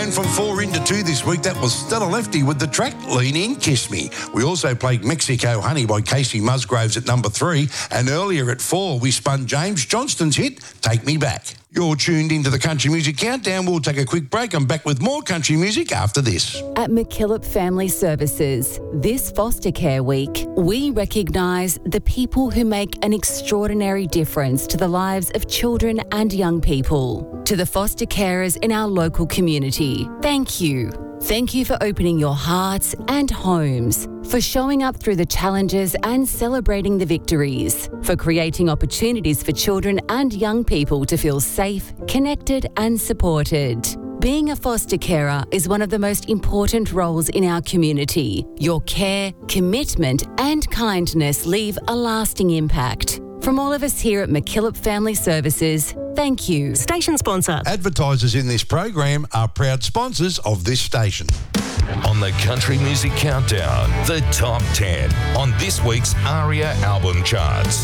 And from 4 into 2 this week, that was Stella Lefty with the track Lean In, Kiss Me. We also played Mexico Honey by Casey Musgraves at number 3. And earlier at 4, we spun James Johnston's hit, Take Me Back. You're tuned into the Country Music Countdown. We'll take a quick break. I'm back with more country music after this. At McKillop Family Services, this Foster Care Week, we recognise the people who make an extraordinary difference to the lives of children and young people. To the foster carers in our local community, thank you. Thank you for opening your hearts and homes, for showing up through the challenges and celebrating the victories, for creating opportunities for children and young people to feel safe, connected and supported. Being a foster carer is one of the most important roles in our community. Your care, commitment and kindness leave a lasting impact. From all of us here at McKillop Family Services, thank you. Station sponsor. Advertisers in this program are proud sponsors of this station. On the Country Music Countdown, the top 10 on this week's ARIA album charts.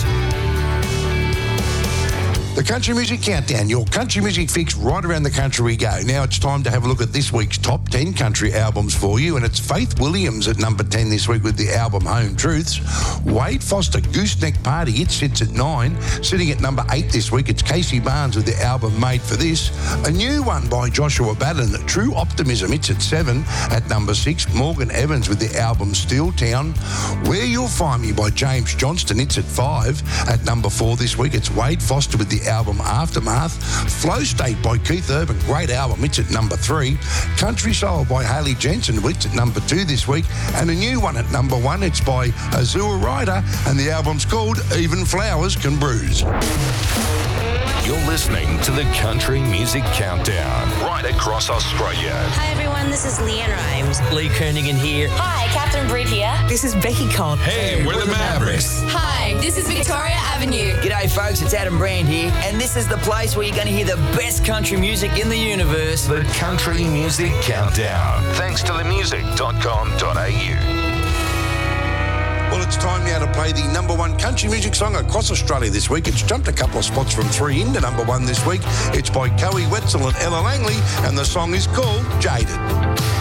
The Country Music Countdown, your country music fix right around the country we go. Now it's time to have a look at this week's top 10 country albums for you, and it's Faith Williams at number 10 this week with the album Home Truths. Wade Foster, Gooseneck Party, it sits at 9. Sitting at number 8 this week, it's Casey Barnes with the album Made for This. A new one by Joshua Baden, True Optimism, it's at 7. At number 6, Morgan Evans with the album Steel Town. Where You'll Find Me by James Johnston, it's at 5. At number 4 this week, it's Wade Foster with the album Aftermath. Flow State by Keith Urban, great album, it's at number 3. Country Soul by Haley Jensen, it's at number 2 this week. And a new one at number 1, it's by Azura Ryder, and the album's called Even Flowers Can Bruise. You're listening to the Country Music Countdown, right across Australia. Hi everyone, this is Leanne Rhymes. Lee Kernigan here. Hi, Catherine Britt here. This is Becky Cobb. Hey, we're the Mavericks. Hi, this is Victoria Avenue. G'day folks, it's Adam Brand here, and this is the place where you're going to hear the best country music in the universe. The Country Music Countdown, thanks to themusic.com.au. Well, it's time now to play the number 1 country music song across Australia this week. It's jumped a couple of spots from 3 into number 1 this week. It's by Coey Wetzel and Ella Langley, and the song is called Jaded.